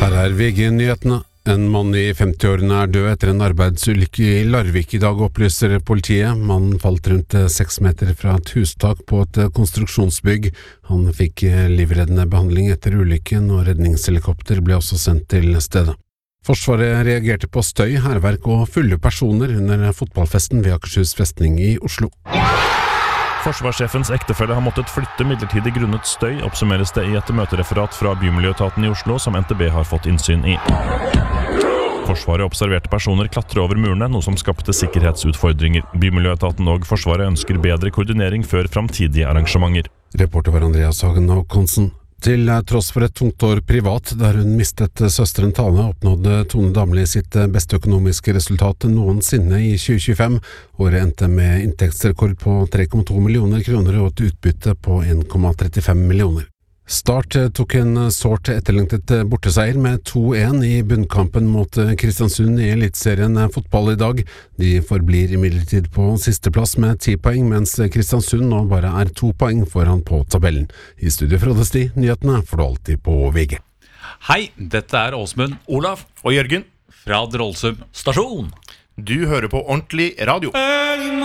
Her VG-nyhetene. En mann i 50-årene død etter en arbeidsulykke i Larvik i dag, opplyser politiet. Mannen falt rundt 6 meter fra et hustak på et konstruksjonsbygg. Han fikk livreddende behandling etter ulykken, og redningshelikopter ble også sendt til stedet. Forsvaret reagerte på støy, hærverk og fulle personer under fotballfesten ved Akershus festning i Oslo. Forsvarssjefens ektefelle har måttet flytte midlertidig grunnet støy, oppsummeres det i et møtereferat fra Bymiljøetaten i Oslo som NTB har fått innsyn i. Forsvaret observerte personer klatre over murene, noe som skapte sikkerhetsutfordringer. Bymiljøetaten og Forsvaret ønsker bedre koordinering før framtidige arrangementer. Reporter var Andreas Hagen og Konsen. Til tross for et tungt år privat, der hun mistet søsteren Tane, oppnådde Tone Damli sitt beste økonomiske resultat noensinne i 2025. Året endte med inntektsrekord på 3,2 millioner kroner og et utbytte på 1,35 millioner. Start tok en sårt etterlengtet borteseier med 2-1 i bunnkampen mot Kristiansund i Elitserien fotball i dag. De forblir imidlertid på sisteplass med 10 poeng, mens Kristiansund nå bare er 2 poeng foran på tabellen. I studio Frode Sti, nyhetene får du alltid på VG. Hei, dette er Åsmund, Olaf og Jørgen fra Drollsum stasjon. Du hører på Ordentlig Radio.